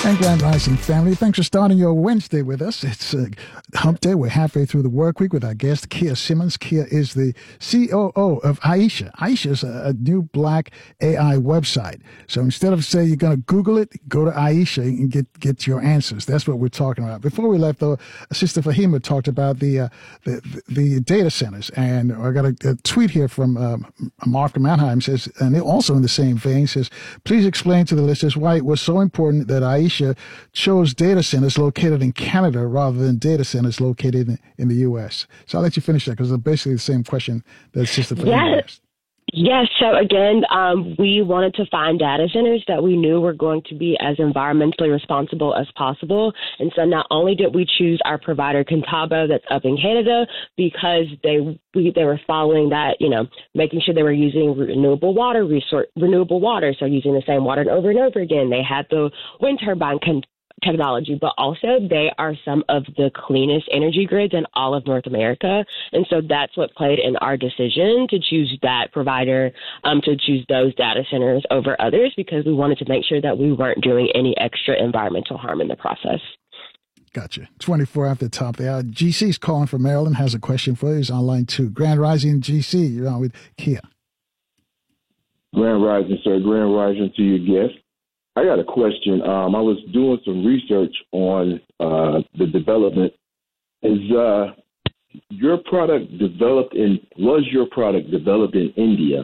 And Grand Rising family, thanks for starting your Wednesday with us. It's hump day. We're halfway through the work week with our guest, Kia Simmons. Kia is the COO of Aisha. Aisha is a new black AI website. So instead of saying you're going to Google it, go to Aisha and get your answers. That's what we're talking about. Before we left, though, Sister Fahima talked about the data centers. And I got a tweet here from Mark Mannheim says, and also in the same vein, says, please explain to the listeners why it was so important that Aisha chose data centers located in Canada rather than data centers located in the U.S. So I'll let you finish that because it's basically the same question that Sister Fahima asked. Yes. So again, we wanted to find data centers that we knew were going to be as environmentally responsible as possible. And so not only did we choose our provider, Contabo, that's up in Canada, because they were following that, making sure they were using renewable water, so using the same water over and over again. They had the wind turbine technology, but also they are some of the cleanest energy grids in all of North America. And so that's what played in our decision to choose that provider, to choose those data centers over others, because we wanted to make sure that we weren't doing any extra environmental harm in the process. Gotcha. 24 after the top there. GC's calling from Maryland, has a question for you. He's on line 2. Grand Rising GC, you're on with Kia. Grand Rising, sir. Grand Rising to your guest. I got a question. I was doing some research on the development. Was your product developed in India?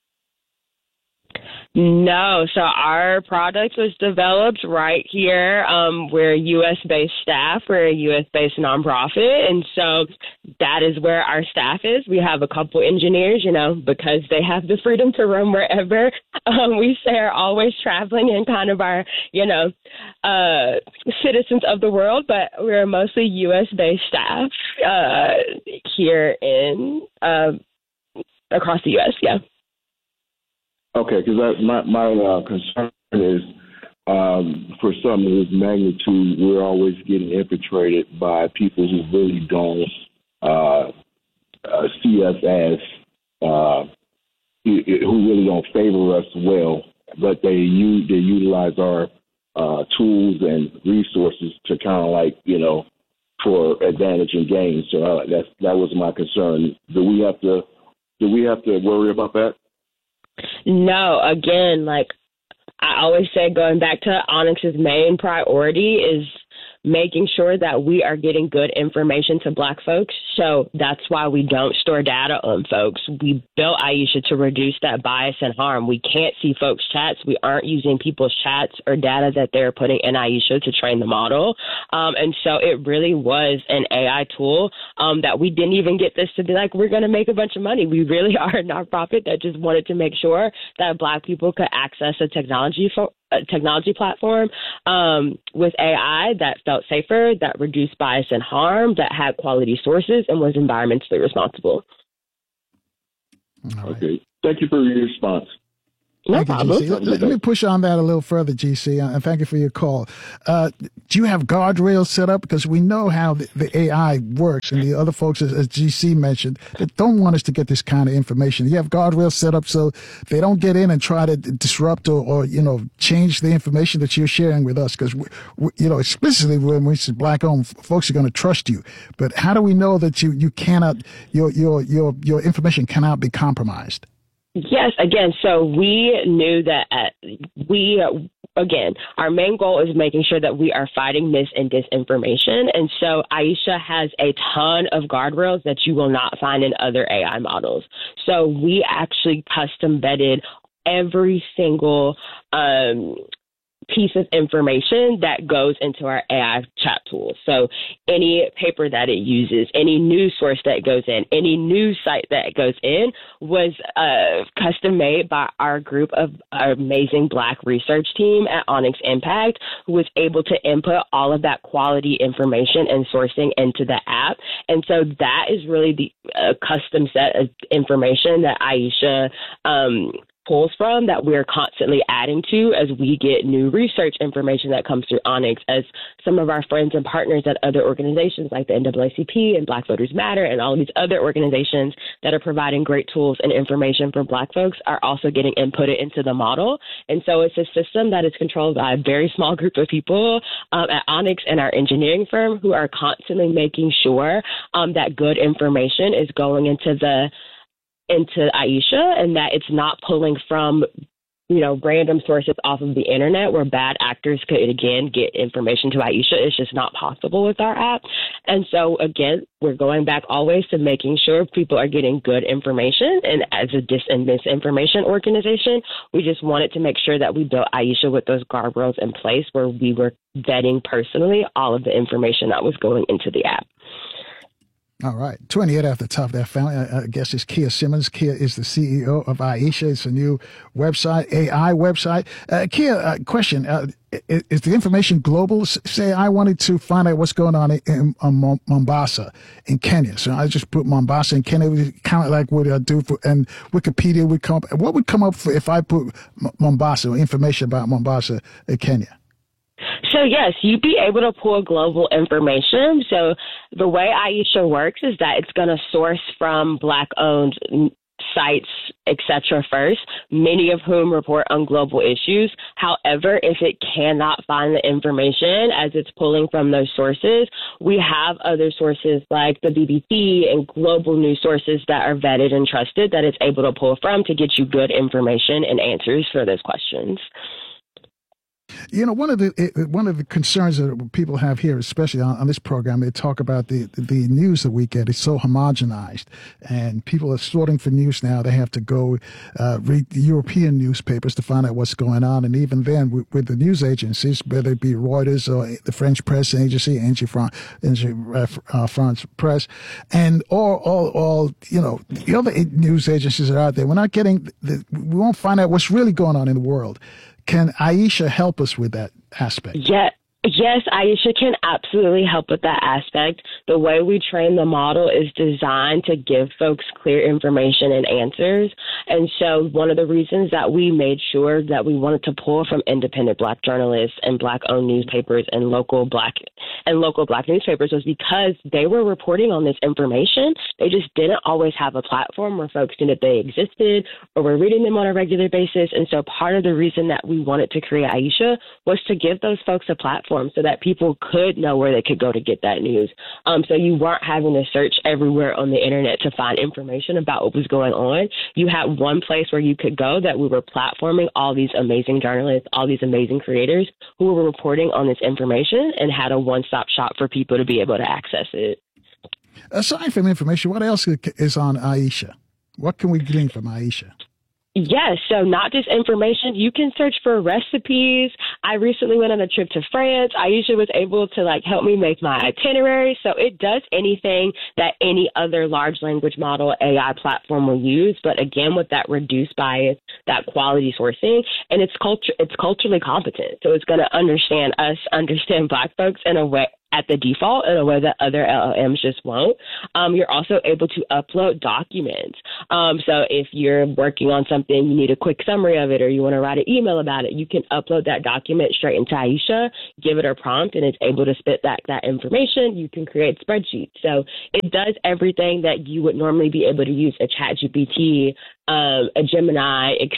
No. So our product was developed right here. We're a U.S.-based staff. We're a U.S.-based nonprofit. And so that is where our staff is. We have a couple engineers, because they have the freedom to roam wherever. We say are always traveling and kind of our, citizens of the world. But we're mostly U.S.-based staff here in across the U.S., yeah. Okay, because my concern is for something of this magnitude, we're always getting infiltrated by people who really don't see us as, who really don't favor us well, but they utilize our tools and resources to kind of for advantage and gain. So that was my concern. Do we have to worry about that? No, again, I always say, going back to Onyx's main priority is making sure that we are getting good information to Black folks. So that's why we don't store data on folks. We built Aisha to reduce that bias and harm. We can't see folks' chats. We aren't using people's chats or data that they're putting in Aisha to train the model. And so it really was an AI tool that we didn't even get this to be like, we're going to make a bunch of money. We really are a nonprofit that just wanted to make sure that Black people could access a technology platform with AI that felt safer, that reduced bias and harm, that had quality sources, and was environmentally responsible. All right. Okay. Thank you for your response. No problem. Let me push on that a little further, GC, and thank you for your call. Do you have guardrails set up? Because we know how the AI works, and the other folks, as GC mentioned, that don't want us to get this kind of information. You have guardrails set up so they don't get in and try to disrupt or change the information that you're sharing with us. Because, explicitly when we say Black-owned, folks are going to trust you. But how do we know that you cannot, your information cannot be compromised? Yes, again, so we knew that our main goal is making sure that we are fighting mis and disinformation. And so Aisha has a ton of guardrails that you will not find in other AI models. So we actually custom vetted every single piece of information that goes into our AI chat tool. So any paper that it uses, any news source that goes in, any news site that goes in was custom made by our group of our amazing Black research team at Onyx Impact, who was able to input all of that quality information and sourcing into the app. And so that is really the custom set of information that Aisha pulls from that we're constantly adding to as we get new research information that comes through Onyx, as some of our friends and partners at other organizations like the NAACP and Black Voters Matter and all of these other organizations that are providing great tools and information for Black folks are also getting inputted into the model. And so it's a system that is controlled by a very small group of people at Onyx and our engineering firm who are constantly making sure that good information is going into Aisha, and that it's not pulling from, random sources off of the internet where bad actors could, again, get information to Aisha. It's just not possible with our app. And so, again, we're going back always to making sure people are getting good information. And as a dis and misinformation organization, we just wanted to make sure that we built Aisha with those guardrails in place where we were vetting personally all of the information that was going into the app. All right. 28 at the top of that family, I guess, is Kia Simmons. Kia is the CEO of Aisha. It's a new website, AI website. Kia, question. Is the information global? Say I wanted to find out what's going on in Mombasa in Kenya. So I just put Mombasa in Kenya. It was kind of like what I do and Wikipedia would come up. What would come up if I put Mombasa, information about Mombasa in Kenya? So, yes, you'd be able to pull global information. So the way Aisha works is that it's going to source from Black-owned sites, et cetera, first, many of whom report on global issues. However, if it cannot find the information as it's pulling from those sources, we have other sources like the BBC and global news sources that are vetted and trusted that it's able to pull from to get you good information and answers for those questions. One of the concerns that people have here, especially on this program, they talk about the news that we get is so homogenized, and people are sorting for news now. They have to go read the European newspapers to find out what's going on, and even then, with the news agencies, whether it be Reuters or the French press agency, France Press, and all the other news agencies that are out there, we're not getting. We won't find out what's really going on in the world. Can Aisha help us with that aspect? Yes, Aisha can absolutely help with that aspect. The way we train the model is designed to give folks clear information and answers. And so one of the reasons that we made sure that we wanted to pull from independent Black journalists and Black-owned newspapers and local Black newspapers was because they were reporting on this information. They just didn't always have a platform where folks knew that they existed or were reading them on a regular basis. And so part of the reason that we wanted to create Aisha was to give those folks a platform so that people could know where they could go to get that news. So you weren't having to search everywhere on the internet to find information about what was going on. You had one place where you could go that we were platforming all these amazing journalists, all these amazing creators who were reporting on this information and had a one-stop shop for people to be able to access it. Aside from information, what else is on Aisha? What can we glean from Aisha? Yes, so not just information. You can search for recipes. I recently went on a trip to France. Aisha was able to help me make my itinerary. So it does anything that any other large language model AI platform will use. But again, with that reduced bias, that quality sourcing, and it's culturally competent. So it's going to understand us, understand Black folks in a way at the default in a way that other LLMs just won't. You're also able to upload documents. So if you're working on something, you need a quick summary of it, or you want to write an email about it, you can upload that document straight into Aisha, give it a prompt, and it's able to spit that information. You can create spreadsheets. So it does everything that you would normally be able to use a ChatGPT, a Gemini, et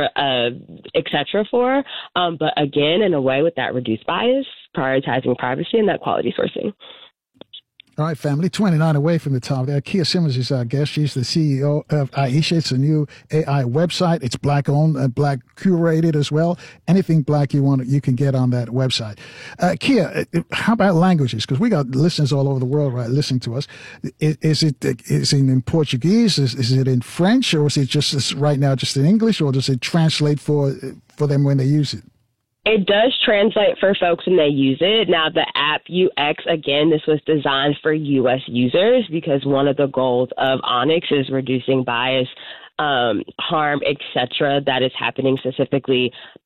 cetera for. But again, in a way with that reduced bias, prioritizing privacy and that quality sourcing. All right, family, 29 away from the top there. Kia Simmons is our guest. She's the CEO of Aisha. It's a new AI website. It's Black-owned and Black curated as well. Anything Black you want, you can get on that website. Kia, how about languages? Because we got listeners all over the world, right, listening to us. Is it in Portuguese? Is it in French? Or is it just right now just in English? Or does it translate for them when they use it? It does translate for folks when they use it. Now, the app UX, again, this was designed for U.S. users because one of the goals of Onyx is reducing bias, harm, et cetera, that is happening specifically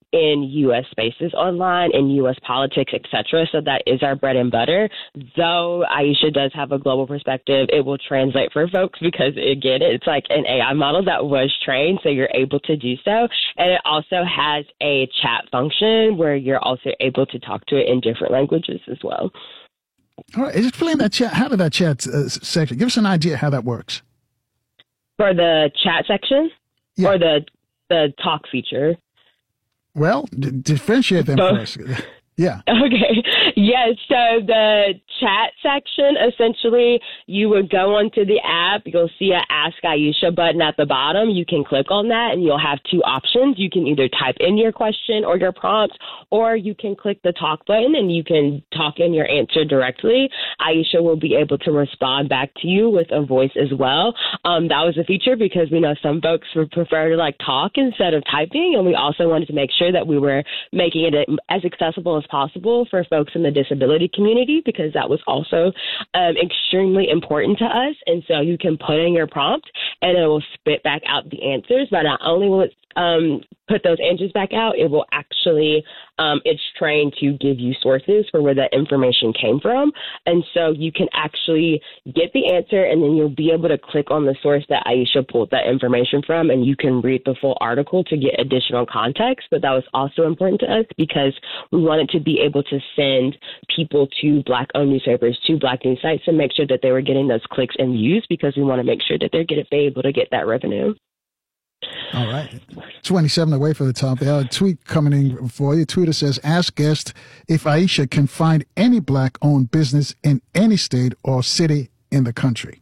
in U.S. spaces online, in U.S. politics, etc. So that is our bread and butter. Though Aisha does have a global perspective, it will translate for folks because, again, it's like an AI model that was trained, so you're able to do so. And it also has a chat function where you're also able to talk to it in different languages as well. All right. Explain that chat. How did that chat section? Give us an idea how that works. For the chat section or the talk feature? Well, differentiate them first. Yeah. Okay. Yes. So the chat section, essentially, you would go onto the app. You'll see a Ask Aisha button at the bottom. You can click on that, and you'll have two options. You can either type in your question or your prompt, or you can click the talk button, and you can talk in your answer directly. Aisha will be able to respond back to you with a voice as well. That was a feature because we know some folks would prefer to talk instead of typing, and we also wanted to make sure that we were making it as accessible as possible for folks in the disability community, because that was also extremely important to us. And so you can put in your prompt and it will spit back out the answers, but not only will it put those answers back out, it will actually, it's trained to give you sources for where that information came from. And so you can actually get the answer, and then you'll be able to click on the source that Aisha pulled that information from, and you can read the full article to get additional context. But that was also important to us because we wanted to be able to send people to Black-owned newspapers, to Black news sites, and make sure that they were getting those clicks and views, because we want to make sure that they're able to get that revenue. All right. 27 away from the top. There, a tweet coming in for you. Twitter says, ask guest if Aisha can find any Black-owned business in any state or city in the country.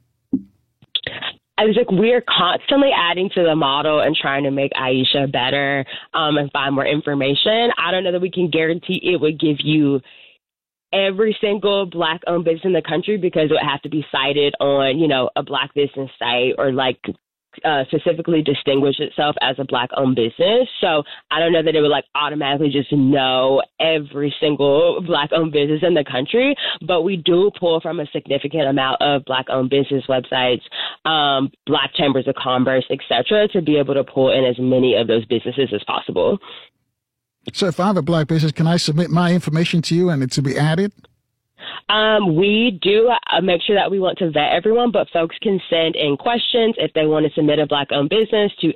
I was like, we're constantly adding to the model and trying to make Aisha better and find more information. I don't know that we can guarantee it would give you every single Black-owned business in the country, because it would have to be cited on, a Black business site, or specifically distinguish itself as a Black-owned business. So I don't know that it would automatically just know every single Black-owned business in the country, but we do pull from a significant amount of Black-owned business websites, Black chambers of commerce, etc., to be able to pull in as many of those businesses as possible. So if I have a Black business, can I submit my information to you and it to be added? We do make sure that we want to vet everyone, but folks can send in questions if they want to submit a Black-owned business to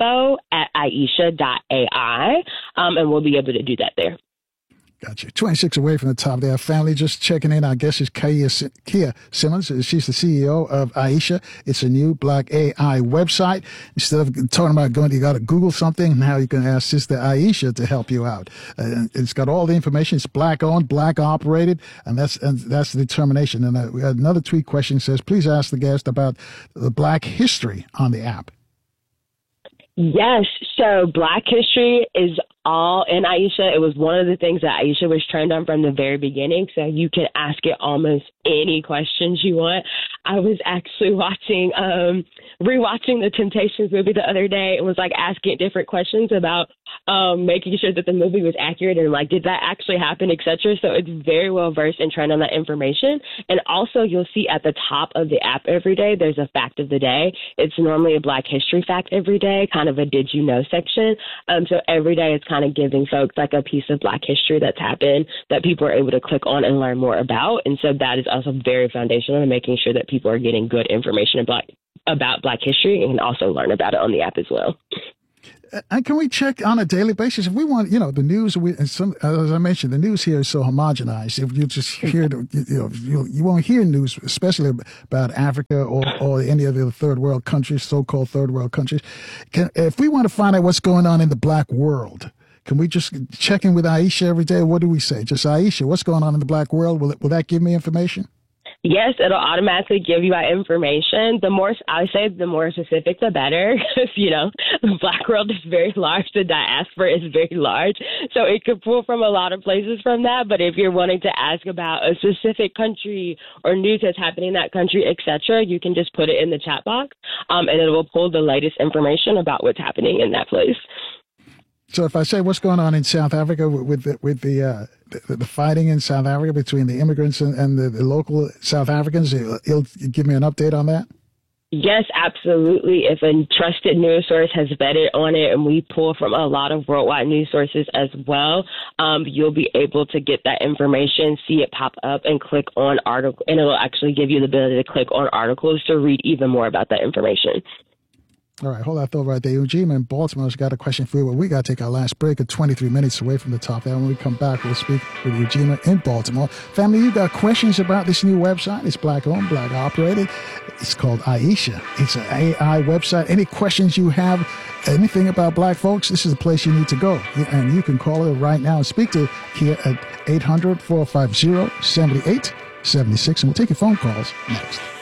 info@aisha.ai, and we'll be able to do that there. Gotcha. 26 away from the top there. Family just checking in. I guess it's Kia Simmons. She's the CEO of Aisha. It's a new Black AI website. Instead of talking about you got to Google something, now you can ask Sister Aisha to help you out. It's got all the information. It's Black owned, Black operated, and that's the determination. And we had another tweet question says, please ask the guest about the Black history on the app. Yes. So Black history is all in Aisha. It was one of the things that Aisha was trained on from the very beginning. So you can ask it almost any questions you want. I was actually rewatching the Temptations movie the other day and was asking different questions about making sure that the movie was accurate and did that actually happen, etc. So it's very well versed and trained on that information. And also you'll see at the top of the app every day, there's a fact of the day. It's normally a Black history fact every day, kind of a did you know section. So every day it's kind of giving folks a piece of Black history that's happened that people are able to click on and learn more about. And so that is also very foundational in making sure that people are getting good information about Black history and can also learn about it on the app as well. And can we check on a daily basis if we want? The news. As I mentioned, the news here is so homogenized. If you just hear, you won't hear news, especially about Africa or any of the third world countries, so-called third world countries. If we want to find out what's going on in the Black world, can we just check in with Aisha every day? What do we say? Just Aisha, what's going on in the Black world? Will that give me information? Yes, it'll automatically give you that information. The more specific, the better. Because, the Black world is very large. The diaspora is very large. So it could pull from a lot of places from that. But if you're wanting to ask about a specific country or news that's happening in that country, etc., you can just put it in the chat box, and it will pull the latest information about what's happening in that place. So if I say what's going on in South Africa with the fighting in South Africa between the immigrants and the local South Africans, it'll give me an update on that? Yes, absolutely. If a trusted news source has vetted on it, and we pull from a lot of worldwide news sources as well, you'll be able to get that information, see it pop up, and click on article, and it'll actually give you the ability to click on articles to read even more about that information. All right, hold that thought right there. Ujima in Baltimore's got a question for you, but we got to take our last break at 23 minutes away from the top there. When we come back, we'll speak with Ujima in Baltimore. Family, you got questions about this new website? It's Black-owned, Black-operated. It's called Aisha. It's an AI website. Any questions you have, anything about Black folks, this is the place you need to go. And you can call it right now and speak to Kia at 800-450-7876, and we'll take your phone calls next.